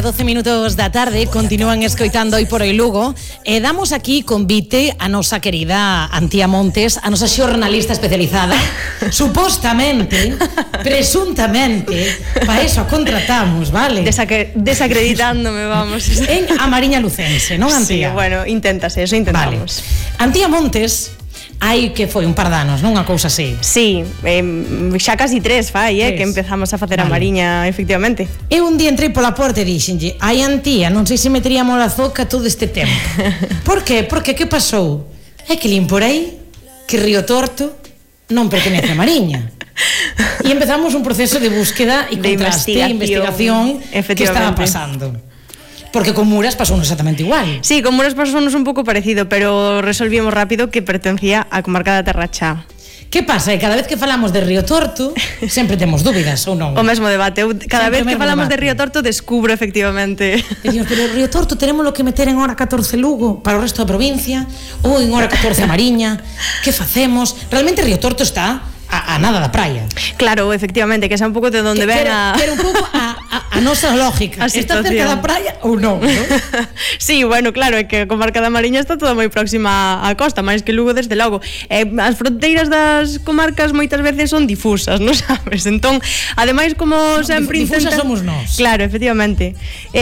12 minutos da tarde, continúan escoitando Hoy por Hoy Lugo e damos aquí convite a nosa querida Antía Montes, a nosa xornalista especializada, supostamente, presuntamente, para eso a contratamos, vale? Desacreditándome, vamos. En A Mariña Lucense, non, Antía? Sí, bueno, inténtase, eso intentamos. Vale. Antía Montes, hai que foi un par de anos, non? Unha cousa así. Sí, xa casi 3 fai, que empezamos a facer a Mariña, efectivamente. Eu un día entrei pola porta e dixenlle: ai, Antía, non sei se meteríamos a zoca todo este tempo. Por qué? Porque que pasou? É que lin por aí que Río Torto non pertenece a Mariña. E empezamos un proceso de búsqueda e contraste, investigación que estaba pasando. Porque con Muras pasou exactamente igual. Sí, con Muras pasou un pouco parecido, pero resolvimos rápido que pertencía á comarca da Terra Chá. Que pasa? Que cada vez que falamos de Río Torto sempre temos dúbidas, ou non? O mesmo debate. Cada vez que falamos de Río Torto descubro efectivamente. Decimos, pero Río Torto tenemos lo que meter en hora 14 Lugo para o resto da provincia, ou en hora 14 a Mariña. Que facemos? Realmente Río Torto está a nada da praia. Claro, efectivamente, que xa un pouco de onde ven a... Pero un pouco a nosa lógica. Está cerca da praia ou non? Sí, bueno, claro, é que a comarca da Mariña está toda moi próxima á costa, máis que Lugo desde logo. As fronteiras das comarcas moitas veces son difusas, non sabes? Entón, ademais, como sempre difusas somos nós. Claro, efectivamente.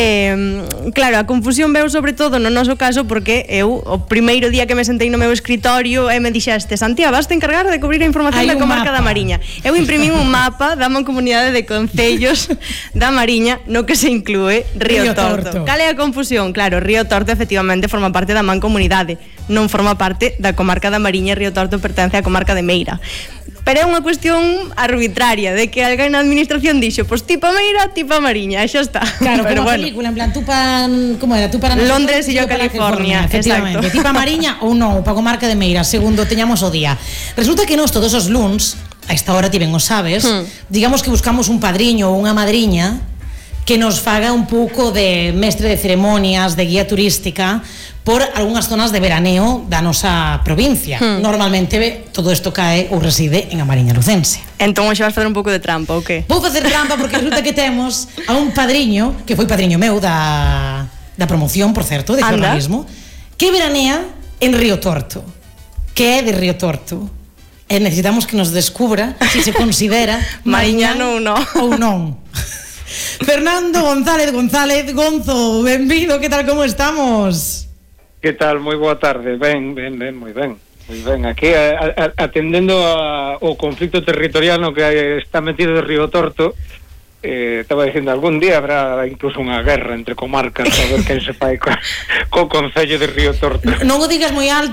Claro, a confusión veu sobre todo no noso caso porque eu, o primeiro día que me sentei no meu escritorio me dixeste: Santiago, vas te encargar de cubrir a información da comarca da Mariña. Eu imprimín un mapa da Mancomunidade de Concellos da Mariña no que se inclúe Río Torto. Cal é a confusión? Claro, Río Torto efectivamente forma parte da Mancomunidade, non forma parte da comarca da Mariña. Río Torto pertence á comarca de Meira. Pero é unha cuestión arbitraria de que alguén na administración dixo: pois ti pa Meira, ti pa Mariña, e xa está. Claro, pero como a película, en plan, tú pa... Como era? Tú para Londres e yo California, efectivamente. Ti pa Mariña ou non, pa comarca de Meira, segundo teñamos o día. Resulta que nós todos os luns, a esta hora ti ben o sabes, digamos que buscamos un padriño ou unha madriña que nos faga un pouco de mestre de ceremonias, de guía turística por algunhas zonas de veraneo da nosa provincia. Normalmente todo isto cae ou reside en A Mariña Lucense. Entón hoxe vas facer un pouco de trampa, ou que? Vou facer trampa porque resulta que temos a un padriño, que foi padriño meu da promoción, por certo, de jornalismo, que veranea en Río Torto, que é de Río Torto. E necesitamos que nos descubra se se considera mariñano ou non. Fernando González, Gonzo, benvido, que tal, como estamos? Que tal, moi boa tarde, ben, moi ben. Aquí atendendo ao conflicto territorial no que está metido de Río Torto, estaba dicindo, algún día habrá incluso unha guerra entre comarcas a ver quen se fai co concello de Río Torto. Non o digas moi alto,